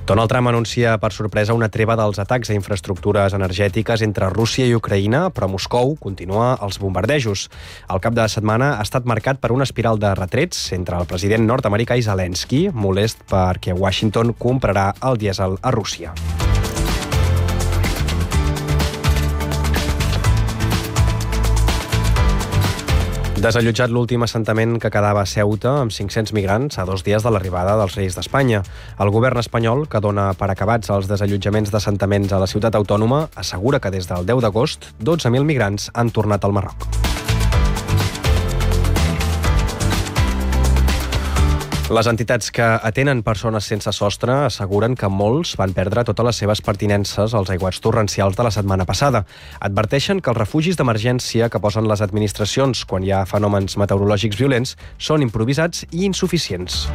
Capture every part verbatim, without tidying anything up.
Donald Trump anuncia per sorpresa una treva dels atacs a infraestructures energètiques entre Rússia i Ucraïna, però Moscou continua els bombardejos. El cap de setmana ha estat marcat per una espiral de retrets entre el president nord-americà i Zelensky, molest perquè Washington comprarà el dièsel a Rússia. Desallotjat l'últim assentament que quedava a Ceuta amb cinc-cents migrants a dos dies de l'arribada dels Reis d'Espanya. El govern espanyol, que dona per acabats els desallotjaments d'assentaments a la ciutat autònoma, assegura que des del deu d'agost dotze mil migrants han tornat al Marroc. Les entitats que atenen persones sense sostre asseguren que molts van perdre totes les seves pertinences als aiguats torrencials de la setmana passada. Adverteixen que els refugis d'emergència que posen les administracions quan hi ha fenòmens meteorològics violents són improvisats i insuficients.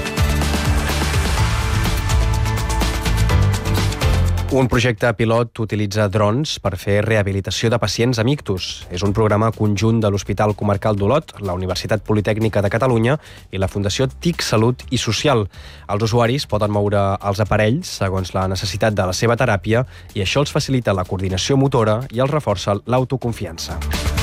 Un projecte pilot utilitza drons per fer rehabilitació de pacients amb ictus. És un programa conjunt de l'Hospital Comarcal d'Olot, la Universitat Politècnica de Catalunya i la Fundació T I C Salut i Social. Els usuaris poden moure els aparells segons la necessitat de la seva teràpia i això els facilita la coordinació motora i els reforça l'autoconfiança.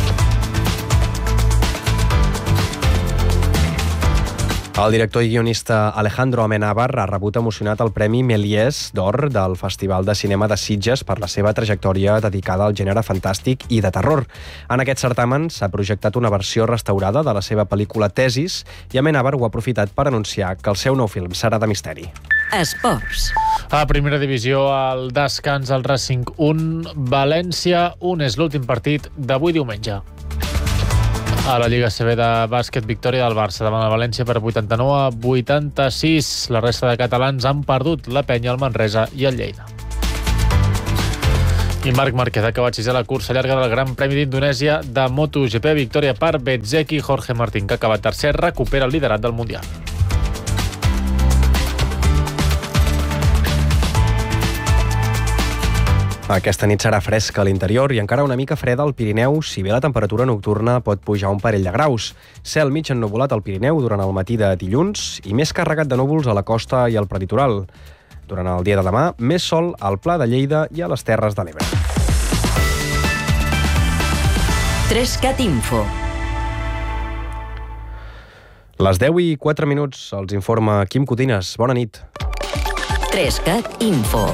El director i guionista Alejandro Amenábar ha rebut emocionat el Premi Méliès d'Or del Festival de Cinema de Sitges per la seva trajectòria dedicada al gènere fantàstic i de terror. En aquest certamen s'ha projectat una versió restaurada de la seva pel·lícula Tesis i Amenábar ho ha aprofitat per anunciar que el seu nou film serà de misteri. Esports. A primera divisió, el descans al Racing un, València un és l'últim partit d'avui diumenge. A la Lliga C B de bàsquet, victòria del Barça davant el València per vuitanta-nou a vuitanta-sis. La resta de catalans han perdut la Penya, el Manresa i el Lleida. I Marc Márquez ha acabat sisè a la cursa llarga del Gran Premi d'Indonèsia de MotoGP. Victòria per Bezzecchi. Jorge Martín, que ha acabat tercer, recupera el liderat del Mundial. Aquesta nit serà fresca a l'interior i encara una mica freda al Pirineu, si bé la temperatura nocturna pot pujar un parell de graus. Cel mig ennuvolat al Pirineu durant el matí de dilluns i més carregat de núvols a la costa i al preditoral. Durant el dia de demà, més sol al Pla de Lleida i a les Terres de l'Ebre. Trescat Info. Les deu i quatre minuts els informa Quim Cotines. Bona nit. Trescat Info.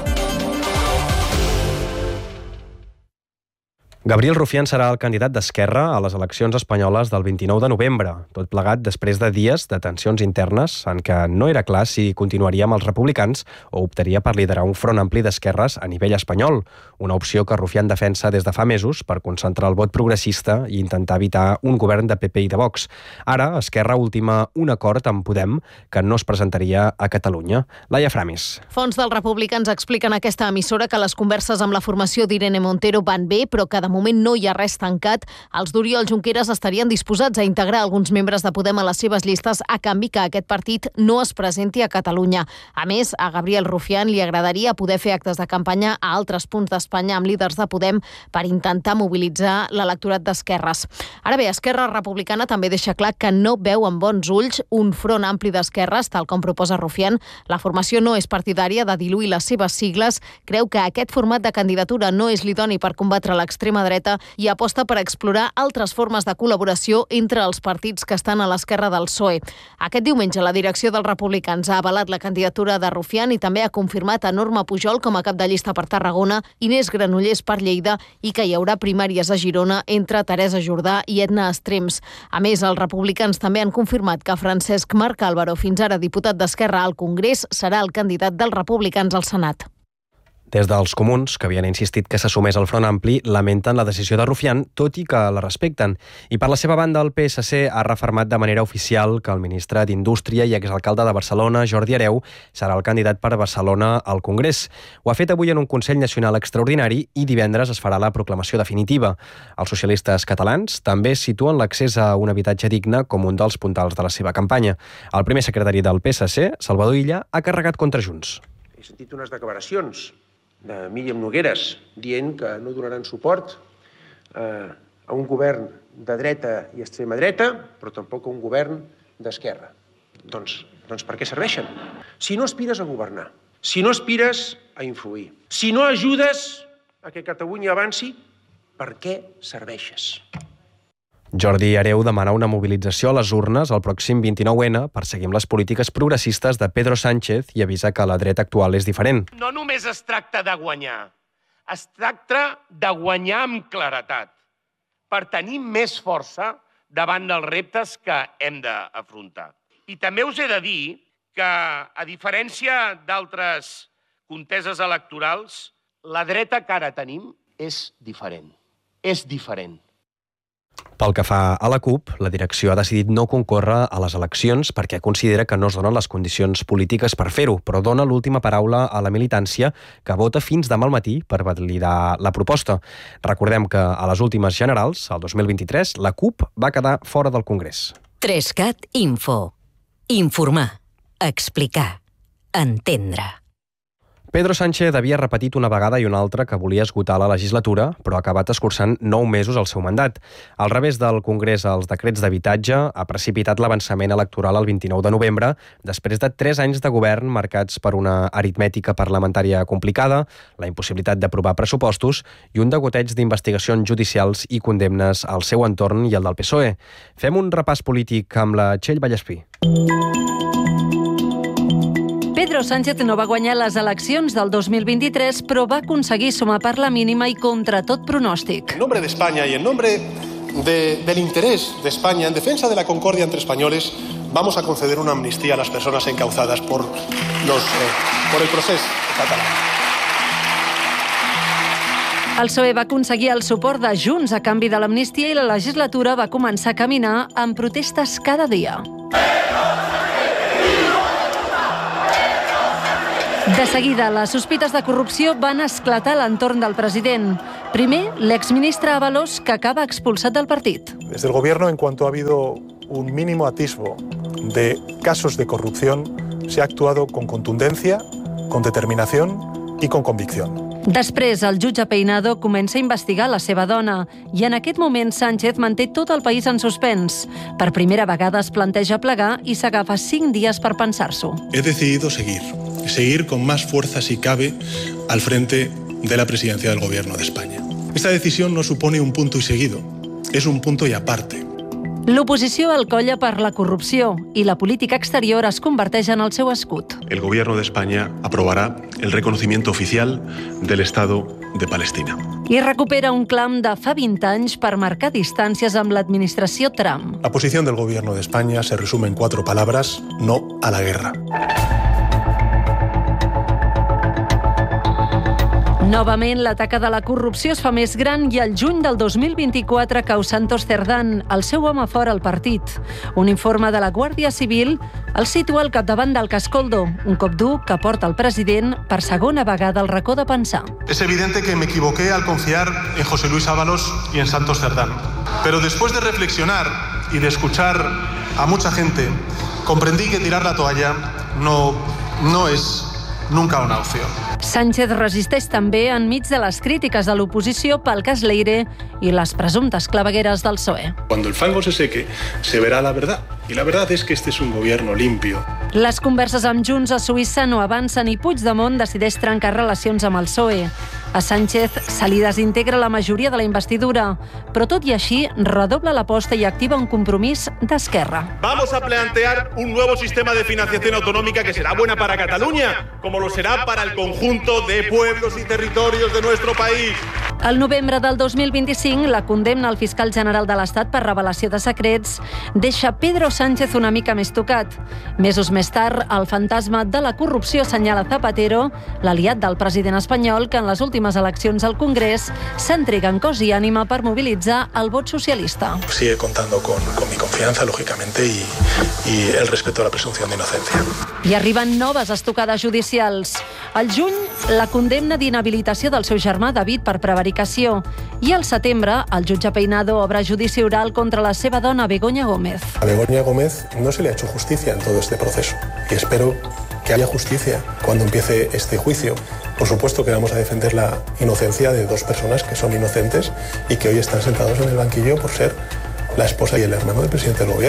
Gabriel Rufián serà el candidat d'Esquerra a les eleccions espanyoles del vint-i-nou de novembre, tot plegat després de dies de tensions internes en què no era clar si continuaria amb els republicans o optaria per liderar un front ampli d'esquerres a nivell espanyol, una opció que Rufián defensa des de fa mesos per concentrar el vot progressista i intentar evitar un govern de P P i de Vox. Ara, Esquerra ultima un acord amb Podem que no es presentaria a Catalunya. Laia Framis. Fons dels republicans expliquen a aquesta emissora que les converses amb la formació d'Irene Montero van bé, però que de moment no hi ha res tancat. Els d'Oriol Junqueras estarien disposats a integrar alguns membres de Podem a les seves llistes a canvi que aquest partit no es presenti a Catalunya. A més, a Gabriel Rufián li agradaria poder fer actes de campanya a altres punts d'Espanya amb líders de Podem per intentar mobilitzar l'electorat d'esquerres. Ara bé, Esquerra Republicana també deixa clar que no veu amb bons ulls un front ampli d'esquerres, tal com proposa Rufián. La formació no és partidària de diluir les seves sigles, creu que aquest format de candidatura no és l'idoni per combatre l'extrema dreta i aposta per explorar altres formes de col·laboració entre els partits que estan a l'esquerra del P S O E. Aquest diumenge la direcció dels republicans ha avalat la candidatura de Rufián i també ha confirmat a Norma Pujol com a cap de llista per Tarragona, Inés Granollers per Lleida i que hi haurà primàries a Girona entre Teresa Jordà i Edna Estrems. A més, els republicans també han confirmat que Francesc Marc Álvaro, fins ara diputat d'Esquerra al Congrés, serà el candidat dels republicans al Senat. Des dels comuns, que havien insistit que s'assumés el Front Ampli, lamenten la decisió de Rufián, tot i que la respecten. I per la seva banda, el P S C ha refermat de manera oficial que el ministre d'Indústria i exalcalde de Barcelona, Jordi Hereu, serà el candidat per Barcelona al Congrés. Ho ha fet avui en un Consell Nacional extraordinari i divendres es farà la proclamació definitiva. Els socialistes catalans també situen l'accés a un habitatge digne com un dels puntals de la seva campanya. El primer secretari del P S C, Salvador Illa, ha carregat contra Junts. He sentit unes declaracions de Míriam Nogueres dient que no donaran suport eh, a un govern de dreta i extrema dreta, però tampoc a un govern d'esquerra. Doncs, doncs per què serveixen? Si no aspires a governar Si no aspires a influir, si no ajudes a que Catalunya avanci, per què serveixes? Jordi Hereu demana una mobilització a les urnes el pròxim vint-i-nou ene per seguir amb les polítiques progressistes de Pedro Sánchez i avisa que la dreta actual és diferent. No només es tracta de guanyar, es tracta de guanyar amb claretat, per tenir més força davant dels reptes que hem d'afrontar. I també us he de dir que, a diferència d'altres conteses electorals, la dreta que ara tenim és diferent. És diferent. Pel que fa a la CUP, la direcció ha decidit no concórrer a les eleccions perquè considera que no es donen les condicions polítiques per fer-ho, però dona l'última paraula a la militància que vota fins demà al matí per validar la proposta. Recordem que a les últimes generals, el dos mil vint-i-tres, la CUP va quedar fora del Congrés. tres cat Info. Informar. Explicar. Entendre. Pedro Sánchez havia repetit una vegada i una altra que volia esgotar la legislatura, però ha acabat escurçant nou mesos al seu mandat. Al revés del Congrés als decrets d'habitatge, ha precipitat l'avançament electoral el vint-i-nou de novembre, després de tres anys de govern marcats per una aritmètica parlamentària complicada, la impossibilitat d'aprovar pressupostos i un degoteig d'investigacions judicials i condemnes al seu entorn i al del P S O E. Fem un repàs polític amb la Txell Vallespí. Pedro Sánchez no va guanyar les eleccions del dos mil vint-i-tres, però va aconseguir sumar per la mínima i contra tot pronòstic. En nombre de España y en nombre de, del interés de España, en defensa de la concordia entre españoles, vamos a conceder una amnistía a las personas encauzadas por, los, eh, por el proceso catalán. El P S O E va aconseguir el suport de Junts a canvi de l'amnistia i la legislatura va començar a caminar amb protestes cada dia. De seguida, les sospites de corrupció van esclatar a l'entorn del president. Primer, l'exministre Ábalos, que acaba expulsat del partit. Desde el gobierno, en cuanto ha habido un mínimo atisbo de casos de corrupción, se ha actuado con contundencia, con determinación y con convicción. Després, el jutge Peinado comença a investigar la seva dona i en aquest moment Sánchez manté tot el país en suspens. Per primera vegada es planteja plegar i s'agafa cinc dies per pensar-s'ho. He decidido seguir, seguir con más fuerza si cabe al frente de la presidencia del Gobierno de España. Esta decisión no supone un punto y seguido, es un punto y aparte. L'oposició el colla per la corrupció i la política exterior es converteix en el seu escut. El Gobierno de España aprobará el reconocimiento oficial del Estado de Palestina. I recupera un clam de fa vint anys per marcar distàncies amb l'administració Trump. La posición del Gobierno de España se resume en cuatro palabras: no a la guerra. Novament, la taca de la corrupció es fa més gran i el juny del dos mil vint-i-quatre cau Santos Cerdán, el seu home fora al partit. Un informe de la Guàrdia Civil el situa al capdavant del Cascoldo, un cop dur que porta el president per segona vegada al racó de pensar. Es evidente que me equivoqué al confiar en José Luis Ábalos y en Santos Cerdán. Pero después de reflexionar y de escuchar a mucha gente, comprendí que tirar la toalla no, no es nunca una opción. Sánchez resisteix també enmig de les crítiques de l'oposició pel cas Leire i les presumptes clavegueres del P S O E. Cuando el fango se seque, se verá la verdad. Y la verdad es que este es un gobierno limpio. Les converses amb Junts a Suïssa no avancen i Puigdemont decideix trencar relacions amb el P S O E. A Sánchez se li desintegra la majoria de la investidura, però tot i així redobla l'aposta i activa un compromís d'Esquerra. Vamos a plantear un nuevo sistema de financiación autonómica que será buena para Cataluña, como lo será para el conjunto de pueblos y territorios de nuestro país. Al novembre del dos mil vint-i-cinc, la condemna al fiscal general de l'Estat per revelació de secrets deixa Pedro Sánchez una mica més tocat. Mesos més tard, el fantasma de la corrupció assenyala Zapatero, l'aliat del president espanyol, que en les últimes eleccions al Congrés s'entrega en cos i ànima per mobilitzar el vot socialista. Sigue contando con, con mi confianza, lógicamente, y, y el respeto a la presunción de inocencia. I arriben noves estocades judicials. Al juny, la condemna d'inhabilitació del seu germà David per prevaricació. I al setembre, el jutge Peinado obre judici oral contra la seva dona Begoña Gómez. A Begoña Gómez no se le ha hecho justicia en todo este proceso y espero que haya justicia cuando empiece este juicio. Por supuesto que vamos a defender la inocencia de dos personas que son inocentes y que hoy están sentados en el banquillo por ser la esposa y el hermano del presidente del gobierno.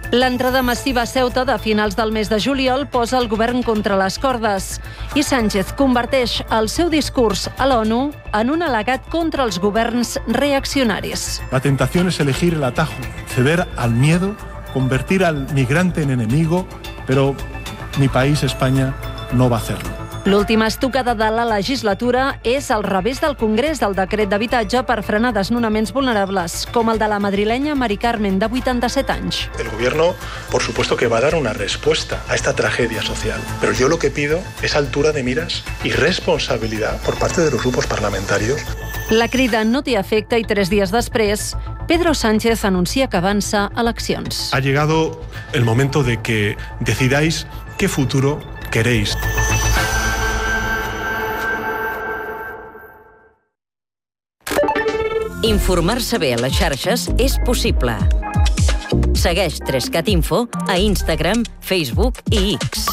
L'entrada massiva a Ceuta de finals del mes de juliol posa el govern contra les cordes i Sánchez converteix el seu discurs a l'ONU en un al·legat contra els governs reaccionaris. La tentación es elegir el atajo, ceder al miedo, convertir al migrante en enemigo, pero mi país, España, no va a hacerlo. L'última estocada de la legislatura és al revés del Congrés del decret d'habitatge per frenar desnonaments vulnerables, com el de la madrilenya Mari Carmen, de vuitanta-set anys. El gobierno, por supuesto, que va a dar una respuesta a esta tragedia social, pero yo lo que pido es altura de miras y responsabilidad por parte de los grupos parlamentarios. La crida no té efecte i tres dies després, Pedro Sánchez anuncia que avança eleccions. Ha llegado el momento de que decidáis qué futuro queréis. Informar-se bé a les xarxes és possible. Segueix Trescat Info a Instagram, Facebook i X.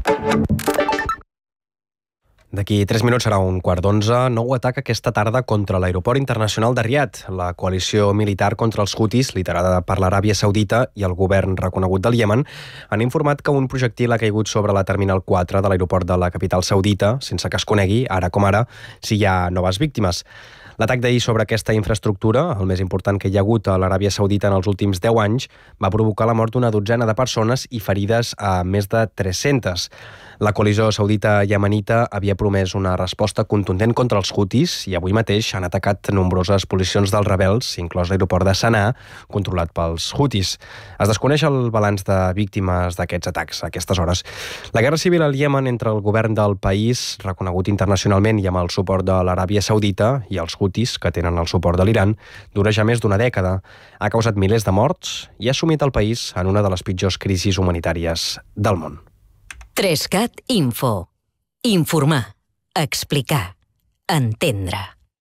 D'aquí tres minuts serà un quart d'onze. Nou atac aquesta tarda contra l'aeroport internacional de Riad. La coalició militar contra els Houthis, liderada per l'Aràbia Saudita i el govern reconegut del Iemen, han informat que un projectil ha caigut sobre la Terminal quatre de l'aeroport de la capital saudita, sense que es conegui, ara com ara, si hi ha noves víctimes. L'atac d'ahir sobre aquesta infraestructura, el més important que hi ha hagut a l'Aràbia Saudita en els últims deu anys, va provocar la mort d'una dotzena de persones i ferides a més de tres-centes. La coalició saudita-iemenita havia promès una resposta contundent contra els Houthis i avui mateix han atacat nombroses posicions dels rebels, inclòs l'aeroport de Sanà, controlat pels Houthis. Es desconeix el balanç de víctimes d'aquests atacs a aquestes hores. La guerra civil al Iemen entre el govern del país, reconegut internacionalment i amb el suport de l'Aràbia Saudita, i els Houthis, que tenen el suport de l'Iran, dura ja més d'una dècada. Ha causat milers de morts i ha sumit el país en una de les pitjors crisis humanitàries del món. Trescat Info. Informar, explicar, entendre.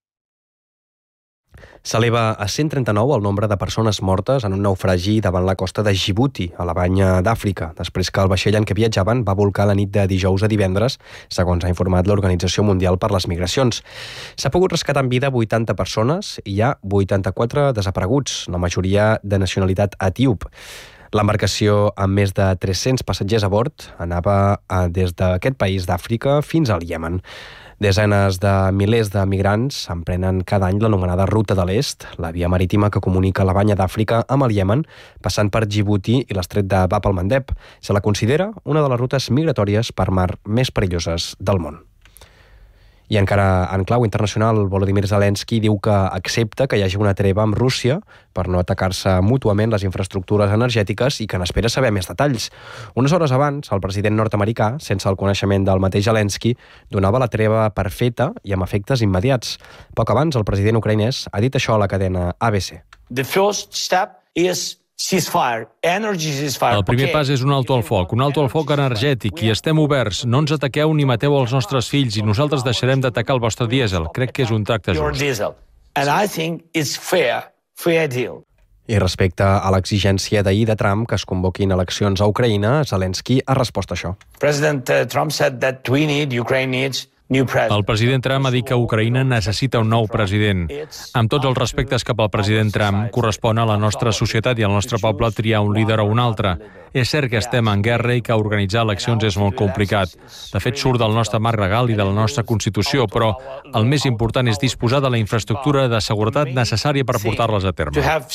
S'eleva a cent trenta-nou el nombre de persones mortes en un naufragi davant la costa de Djibouti, a la banya d'Àfrica, després que el vaixell en què viatjaven va volcar la nit de dijous a divendres, segons ha informat l'Organització Mundial per les Migracions. S'ha pogut rescatar en vida vuitanta persones i hi ha vuitanta-quatre desapareguts, la majoria de nacionalitat etíop. L'embarcació, amb més de tres-cents passatgers a bord, anava des d'aquest país d'Àfrica fins al Iemen. Desenes de milers de migrants emprenen cada any l'anomenada Ruta de l'Est, la via marítima que comunica la banya d'Àfrica amb el Iemen, passant per Djibouti i l'estret de Bab el-Mandeb. Se la considera una de les rutes migratòries per mar més perilloses del món. I encara en clau internacional, Volodymyr Zelensky diu que accepta que hi hagi una treva amb Rússia per no atacar-se mútuament les infraestructures energètiques i que n'espera saber més detalls. Unes hores abans, el president nord-americà, sense el coneixement del mateix Zelensky, donava la treva per feta i amb efectes immediats. Poc abans, el president ucraïnès ha dit això a la cadena A B C. The first step is ceasefire, energy ceasefire. El primer pas és un alto al foc, un alto al foc energètic, i estem oberts. No ens ataqueu ni mateu els nostres fills i nosaltres deixarem d'atacar el vostre dièsel. Crec que és un tracte just. And I think it's fair, fair deal. I respecte a l'exigència d'ahir de Trump que es convoquin eleccions a Ucraïna, Zelensky ha respost a això. President Trump said that we need, Ukraine needs, el president Trump ha dit que Ucraïna necessita un nou president. Amb tots els respectes cap al president Trump, correspon a la nostra societat i al nostre poble triar un líder o un altre. És cert que estem en guerra i que organitzar eleccions és molt complicat. De fet, surt del nostre marc legal i de la nostra Constitució, però el més important és disposar de la infraestructura de seguretat necessària per portar-les a terme.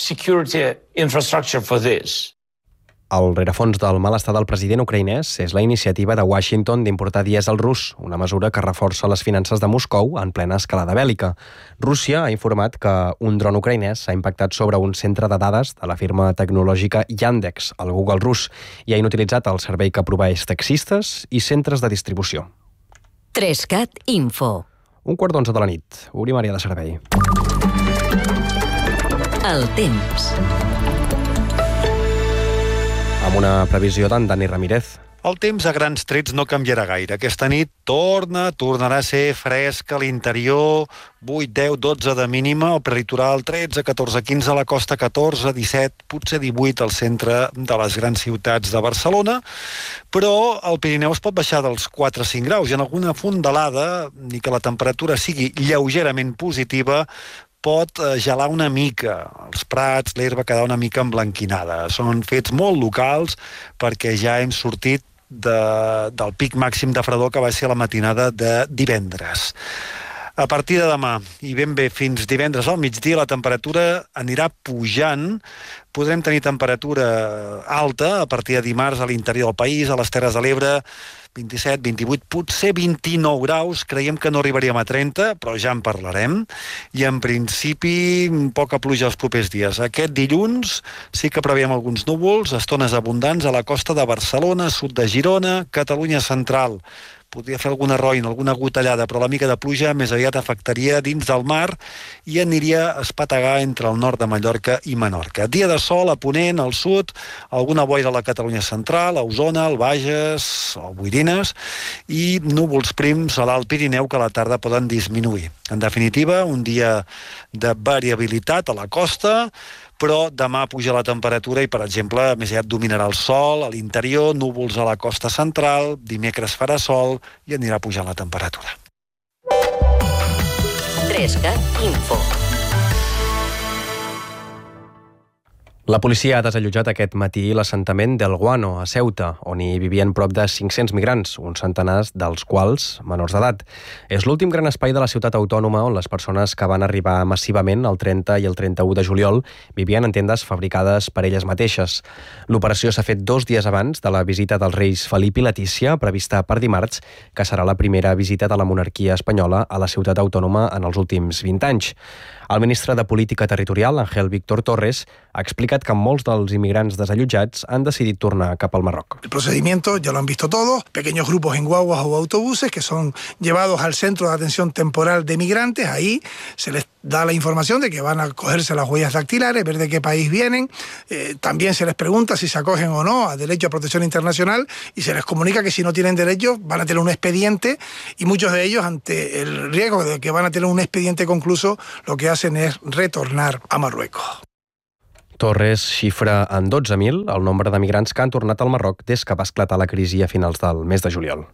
El rerefons del malestar del president ucraïnès és la iniciativa de Washington d'importar dièsel rus, una mesura que reforça les finances de Moscou en plena escalada bèl·lica. Rússia ha informat que un dron ucraïnès ha impactat sobre un centre de dades de la firma tecnològica Yandex, el Google rus, i ha inutilitzat el servei que proveeix taxistes i centres de distribució. Trescat Info. Un quart d'onze de la nit. Obrim àrea de servei. El temps. Amb una previsió d'en Dani Ramírez. El temps a grans trets no canviarà gaire. Aquesta nit torna, tornarà a ser fresc a l'interior, vuit, deu, dotze de mínima, al prelitoral tretze, catorze, quinze, a la costa catorze, disset, potser divuit al centre de les grans ciutats de Barcelona, però el Pirineu es pot baixar dels quatre a cinc graus i en alguna fondalada, ni que la temperatura sigui lleugerament positiva, pot gelar una mica. Els prats, l'herba quedar una mica emblanquinada. Són fets molt locals perquè ja hem sortit de, del pic màxim de fredor que va ser la matinada de divendres. A partir de demà i ben bé fins divendres al migdia la temperatura anirà pujant. Podrem tenir temperatura alta a partir de dimarts a l'interior del país, a les Terres de l'Ebre, vint-i-set, vint-i-vuit, potser vint-i-nou graus. Creiem que no arribaríem a trenta, però ja en parlarem. I en principi poca pluja els propers dies. Aquest dilluns sí que preveiem alguns núvols, estones abundants a la costa de Barcelona, sud de Girona, Catalunya central. Podria fer alguna roina, alguna gotellada, però la mica de pluja més aviat afectaria dins del mar i aniria a espategar entre el nord de Mallorca i Menorca. Dia de sol a Ponent, al sud, alguna boira a la Catalunya central, a Osona, al Bages, al Boirines, i núvols prims a l'Alt Pirineu que a la tarda poden disminuir. En definitiva, un dia de variabilitat a la costa, però demà puja la temperatura i, per exemple, més aviat dominarà el sol, a l'interior, núvols a la costa central, dimecres farà sol i anirà pujant la temperatura. trescat Info. La policia ha desallotjat aquest matí l'assentament del Guano, a Ceuta, on hi vivien prop de cinc-cents migrants, uns centenars dels quals menors d'edat. És l'últim gran espai de la ciutat autònoma on les persones que van arribar massivament el trenta i el trenta-u de juliol vivien en tendes fabricades per elles mateixes. L'operació s'ha fet dos dies abans de la visita dels reis Felip i Letícia, prevista per dimarts, que serà la primera visita de la monarquia espanyola a la ciutat autònoma en els últims vint anys. El ministre de Política Territorial, Ángel Víctor Torres, ha explicat que molts dels inmigrants desallotjats han decidit tornar cap al Marroc. El procedimiento ya lo han visto todos, pequeños grupos en guaguas o autobuses que son llevados al centro de atención temporal de migrantes. Ahí se les da la información de que van a cogerse las huellas dactilares, ver de qué país vienen. Eh, también se les pregunta si se acogen o no a derecho a protección internacional y se les comunica que si no tienen derecho van a tener un expediente, y muchos de ellos, ante el riesgo de que van a tener un expediente concluso, lo que hacen es retornar a Marruecos. Torres xifra en dotze mil el nombre de migrants que han tornat al Marroc des que va esclatar la crisi a finals del mes de juliol.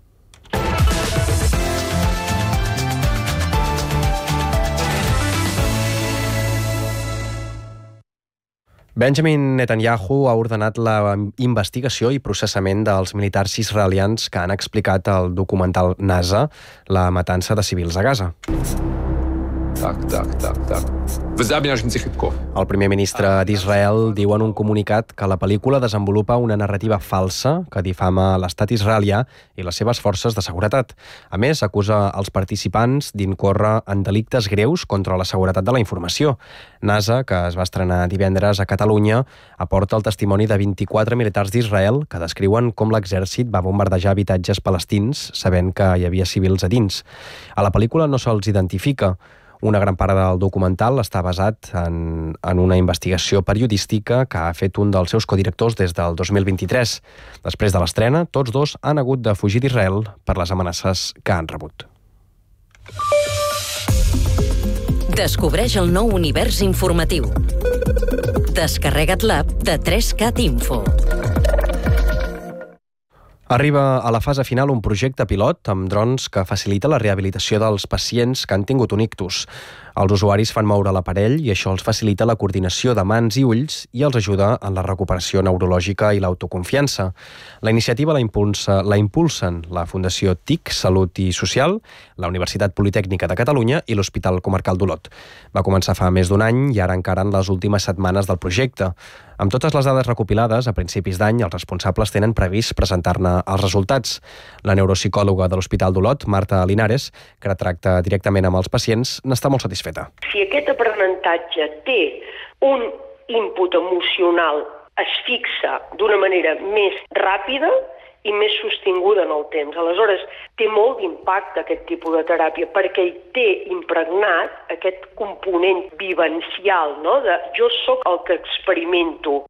Benjamin Netanyahu ha ordenat la investigació i processament dels militars israelians que han explicat al documental NASA la matança de civils a Gaza. Так, так, так, так. El primer ministre d'Israel diu en un comunicat que la pel·lícula desenvolupa una narrativa falsa que difama l'estat israelià i les seves forces de seguretat. A més, acusa els participants d'incórrer en delictes greus contra la seguretat de la informació. NASA, que es va estrenar divendres a Catalunya, aporta el testimoni de vint-i-quatre militars d'Israel que descriuen com l'exèrcit va bombardejar habitatges palestins sabent que hi havia civils a dins. A la pel·lícula no se'ls identifica. Una gran part del documental està basat en, en una investigació periodística que ha fet un dels seus codirectors des del dos mil vint-i-tres. Després de l'estrena, tots dos han hagut de fugir d'Israel per les amenaces que han rebut. Descobreix el nou univers informatiu. Descarrega't l'app de trescat Info. Arriba a la fase final un projecte pilot amb drons que facilita la rehabilitació dels pacients que han tingut un ictus. Els usuaris fan moure l'aparell i això els facilita la coordinació de mans i ulls i els ajuda en la recuperació neurològica i l'autoconfiança. La iniciativa la, impulsa, la impulsen la Fundació T I C Salut i Social, la Universitat Politècnica de Catalunya i l'Hospital Comarcal d'Olot. Va començar fa més d'un any i ara encara en les últimes setmanes del projecte. Amb totes les dades recopilades, a principis d'any, els responsables tenen previst presentar-ne els resultats. La neuropsicòloga de l'Hospital d'Olot, Marta Linares, que tracta directament amb els pacients, n'està molt satisfeta. Si aquest aprenentatge té un input emocional, es fixa d'una manera més ràpida i més sostinguda en el temps. Aleshores, té molt d'impacte aquest tipus de teràpia perquè hi té impregnat aquest component vivencial, no? De jo sóc el que experimento.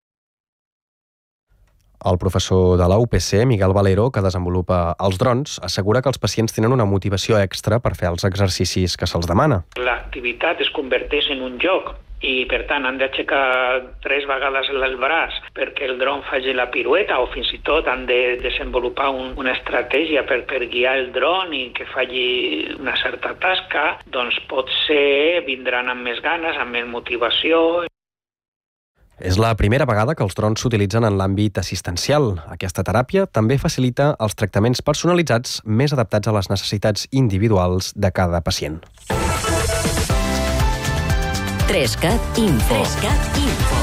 El professor de la U P C, Miguel Valero, que desenvolupa els drons, assegura que els pacients tenen una motivació extra per fer els exercicis que se'ls demana. L'activitat es converteix en un joc i per tant han d'aixecar tres vegades el braç perquè el dron faci la pirueta, o fins i tot han de desenvolupar un, una estratègia per, per guiar el dron i que faci una certa tasca, doncs potser vindran amb més ganes, amb més motivació. És la primera vegada que els drons s'utilitzen en l'àmbit assistencial. Aquesta teràpia també facilita els tractaments personalitzats més adaptats a les necessitats individuals de cada pacient. trescat Info. trescat Info.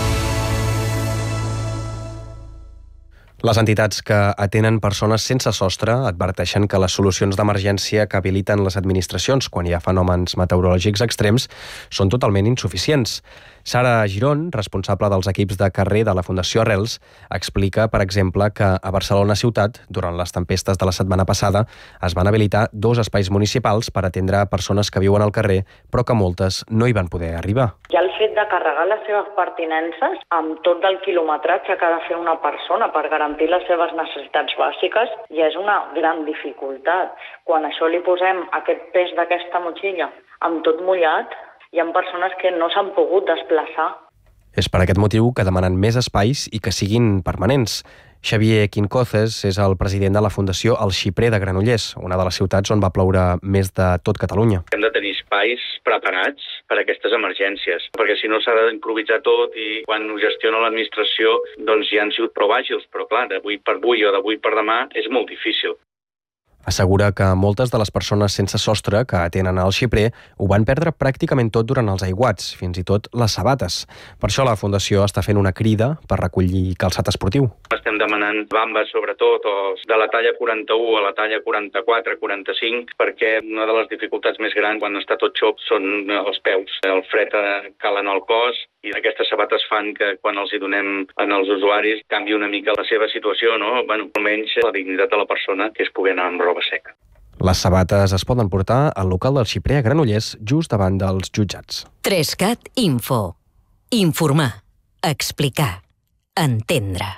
Les entitats que atenen persones sense sostre adverteixen que les solucions d'emergència que habiliten les administracions quan hi ha fenòmens meteorològics extrems són totalment insuficients. Sara Girón, responsable dels equips de carrer de la Fundació Arrels, explica, per exemple, que a Barcelona ciutat, durant les tempestes de la setmana passada, es van habilitar dos espais municipals per atendre persones que viuen al carrer, però que moltes no hi van poder arribar. Ja el fet de carregar les seves pertinences amb tot el quilometratge que ha de fer una persona per garantir les seves necessitats bàsiques ja és una gran dificultat. Quan a això li posem aquest pes d'aquesta motxilla amb tot mullat, hi ha persones que no s'han pogut desplaçar. És per aquest motiu que demanen més espais i que siguin permanents. Xavier Quincoses és el president de la Fundació El Xiprer de Granollers, una de les ciutats on va ploure més de tot Catalunya. Hem de tenir espais preparats per a aquestes emergències, perquè si no s'ha d'improvisar tot i quan ho gestiona l'administració doncs ja han sigut prou àgils, però clar, d'avui per avui o d'avui per demà és molt difícil. Assegura que moltes de les persones sense sostre que atenen al Xiprer ho van perdre pràcticament tot durant els aiguats, fins i tot les sabates. Per això la Fundació està fent una crida per recollir calçat esportiu. Estem demanant bambes, sobretot, o de la talla quaranta-u a la talla quaranta-quatre, quaranta-cinc, perquè una de les dificultats més grans quan està tot xop són els peus. El fred cala en el cos i aquestes sabates fan que quan els hi donem als usuaris canvi una mica la seva situació, no? Bueno, almenys la dignitat de la persona, que és poder anar amb roba seca. Les sabates es poden portar al local del Xiprer a Granollers, just davant dels jutjats. trescat Info. Informar, explicar, entendre.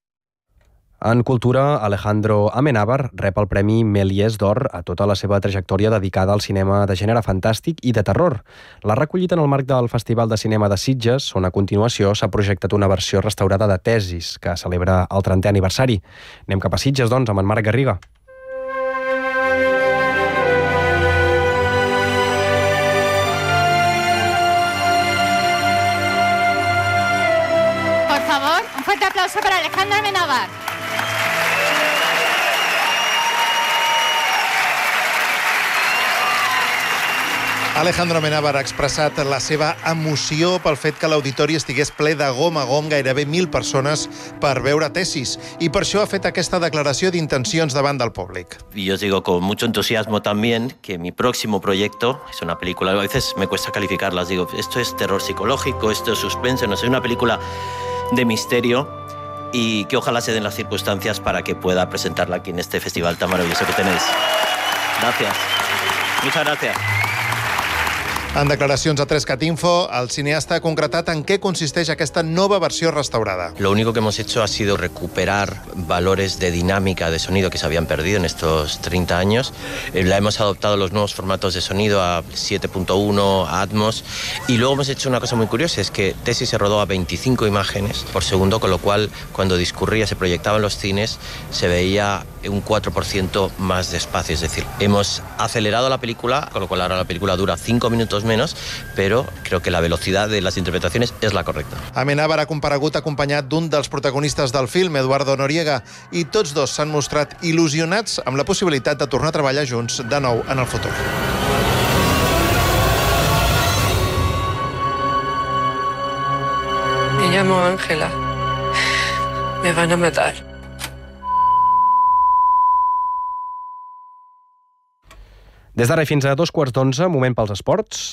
En cultura, Alejandro Amenábar rep el Premi Méliès d'Or a tota la seva trajectòria dedicada al cinema de gènere fantàstic i de terror. L'ha recollit en el marc del Festival de Cinema de Sitges, on a continuació s'ha projectat una versió restaurada de Tesis, que celebra el trentè aniversari. Anem cap a Sitges, doncs, amb en Marc Garriga. Por favor, un fuerte aplauso para Alejandro Amenábar. Alejandro Amenábar ha expressat la seva emoció pel fet que l'auditori estigués ple de gom a gom, gairebé mil persones, per veure Tesis. I per això ha fet aquesta declaració d'intencions davant del públic. Y yo digo con mucho entusiasmo también que mi próximo proyecto es una película, a veces me cuesta calificarlas, digo, esto es terror psicológico, esto es suspense, no sé, es una película de misterio y que ojalá se den las circunstancias para que pueda presentarla aquí en este festival tan maravilloso que tenéis. Gracias. Muchas gracias. En declaracions a trescat Info, el cineasta ha concretat en què consisteix aquesta nova versió restaurada. Lo único que hemos hecho ha sido recuperar valores de dinámica de sonido que se habían perdido en estos treinta años. Eh, la hemos adoptado los nuevos formatos de sonido a siete punto uno, a Atmos, y luego hemos hecho una cosa muy curiosa, es que Tesis se rodó a veinticinco imágenes por segundo, con lo cual cuando discurría, se proyectaba en los cines, se veía un cuatro por ciento más de espacio. Es decir, hemos acelerado la película, con lo cual ahora la película dura cinco minutos menos, pero creo que la velocidad de las interpretaciones es la correcta. Amenábar ha comparegut acompanyat d'un dels protagonistes del film, Eduardo Noriega, i tots dos s'han mostrat il·lusionats amb la possibilitat de tornar a treballar junts de nou en el futur. Me llamo Ángela. Me van a matar. Des d'ara fins a dos quarts d'onze, moment pels esports.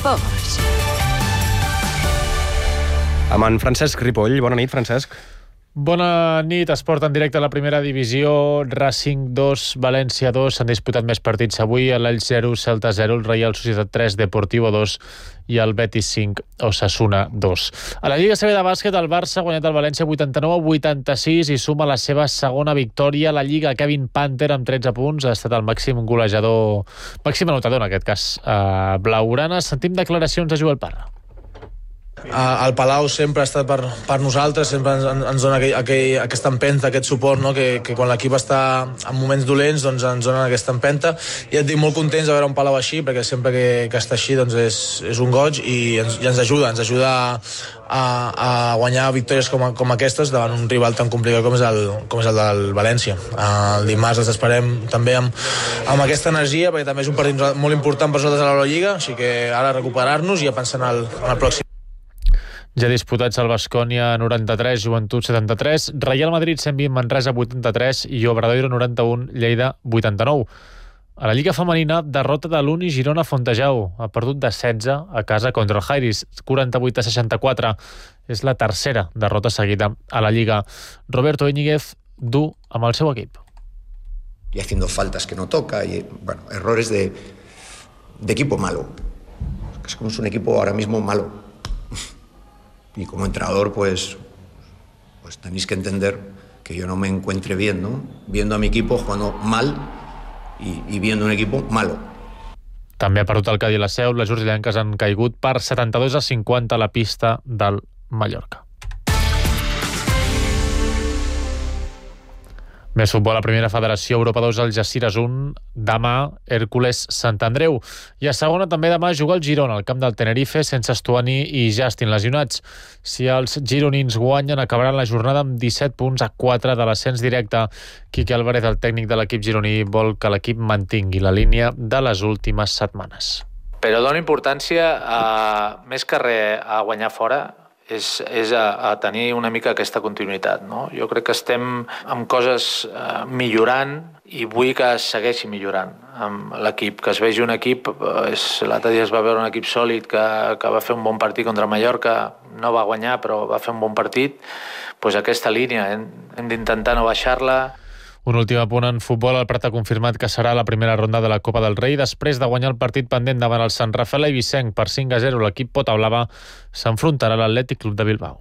Esports. Amb en Francesc Ripoll. Bona nit, Francesc. Bona nit, esport en directe a la primera divisió. Racing dos, València dos. S'han disputat més partits avui. L'Elx zero, Celta zero, el Reial Societat tres, Deportivo dos i el Betis cinc, Osasuna dos. A la Lliga C B de bàsquet, el Barça ha guanyat el València vuitanta-nou a vuitanta-sis i suma la seva segona victòria. La Lliga, Kevin Panther, amb tretze punts, ha estat el màxim golejador, màxim anotador en aquest cas, a blaugrana. Sentim declaracions de Joel Parra. El Palau sempre ha estat per, per nosaltres, sempre ens, ens dona aquell, aquell, aquesta empenta, aquest suport, no? que, que quan l'equip està en moments dolents doncs ens donen aquesta empenta, i et dic molt contents de veure un Palau així, perquè sempre que, que està així doncs és, és un goig i ens, i ens ajuda, ens ajuda a, a guanyar victòries com, a, com aquestes davant un rival tan complicat com és el, com és el del València. El dimarts els esperem també amb, amb aquesta energia, perquè també és un partit molt important per nosaltres a l'Eurolliga, així que ara recuperar-nos i a pensar en el, en el pròxim. Ja disputats el Baskonia noranta-tres, Joventut setanta-tres, Real Madrid cent vint, Manresa vuitanta-tres i Obradoiro noranta-un, Lleida vuitanta-nou. A la Lliga Femenina, derrota de l'Uni Girona Fontejau. Ha perdut de setze a casa contra el Jairis, quaranta-vuit a seixanta-quatre. És la tercera derrota seguida a la Lliga. Roberto Íñiguez du amb el seu equip. Y haciendo faltas que no toca, y bueno, errores de, de equipo malo. Es como es un equipo ahora mismo malo. Y como entrenador, pues, pues tenéis que entender que yo no me encuentre bien, ¿no? Viendo a mi equipo jugando mal y, y viendo un equipo malo. També ha perdut el Cadí i la Seu. Les urgellenques han caigut per setanta-dos a cinquanta a la pista del Mallorca. Més futbol, a primera federació, Europa dos, Algeciras un, demà Hèrcules Sant Andreu. I a segona també demà juga el Girona, al camp del Tenerife, sense Estuani i Justin lesionats. Si els gironins guanyen, acabaran la jornada amb disset punts a quatre de l'ascens directe. Quique Álvarez, el tècnic de l'equip gironí, vol que l'equip mantingui la línia de les últimes setmanes. Però dona importància, a, més que res, a guanyar fora, és, és a, a tenir una mica aquesta continuïtat, no? Jo crec que estem amb coses eh, millorant i vull que es segueixi millorant amb l'equip, que es vegi un equip, és, l'altre dia es va veure un equip sòlid que, que va fer un bon partit contra Mallorca, no va guanyar però va fer un bon partit, doncs aquesta línia hem, hem d'intentar no baixar-la. Un últim apunt en futbol, el Prat ha confirmat que serà la primera ronda de la Copa del Rei després de guanyar el partit pendent davant el Sant Rafael i Vicenç per cinc a zero. L'equip Pota Blava s'enfrontarà a l'Atlètic Club de Bilbao.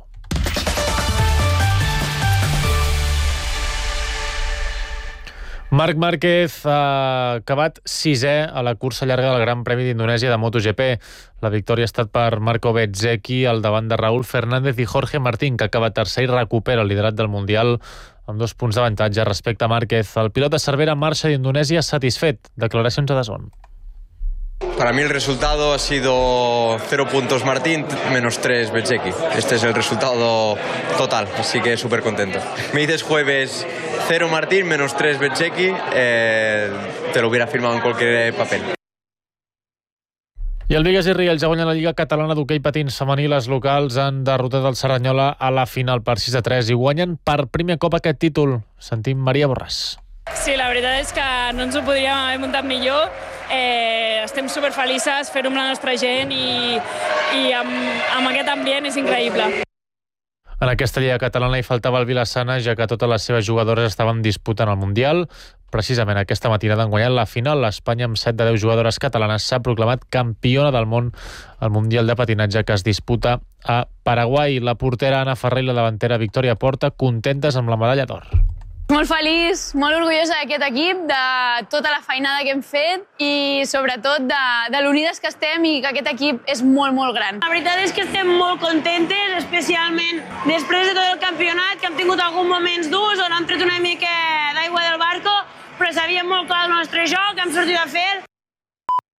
Marc Márquez ha acabat sisè a la cursa llarga del Gran Premi d'Indonèsia de MotoGP. La victòria ha estat per Marco Bezzecchi al davant de Raúl Fernández i Jorge Martín, que acaba tercer i recupera el liderat del Mundial amb dos punts d'avantatge respecte a Márquez. El pilot de Cervera marxa d'Indonèsia satisfet. Declaracions a DAZN. Para mí el resultado ha sido cero puntos Martín, menos tres Bezzecchi. Este es el resultado total, así que súper contento. Me dices jueves cero Martín, menos tres Bezzecchi, eh, te lo hubiera firmado en cualquier papel. I el Bigues i Riells ja guanyen la Lliga Catalana d'Hoquei Patins Femení. Les locals han derrotat el Cerdanyola a la final per sis a tres i guanyen per primer cop aquest títol. Sentim Maria Borràs. Sí, la veritat és que no ens ho podríem haver muntat millor. Eh, estem superfelices fer-ho amb la nostra gent i, i amb, amb aquest ambient és increïble. En aquesta Lliga Catalana hi faltava el Vilassana, ja que totes les seves jugadores estaven disputant el Mundial. Precisament aquesta matinada han guanyat la final. L'Espanya, amb set de deu jugadores catalanes, s'ha proclamat campiona del món al Mundial de Patinatge que es disputa a Paraguai. La portera Anna Ferrer i la davantera Victòria Porta contentes amb la medalla d'or. Molt feliç, molt orgullosa d'aquest equip, de tota la feinada que hem fet i sobretot de, de l'unides que estem i que aquest equip és molt, molt gran. La veritat és que estem molt contentes, especialment després de tot el campionat, que hem tingut alguns moments durs on hem tret una mica d'aigua del barco, però sabíem molt clar el nostre joc, hem sortit a fer.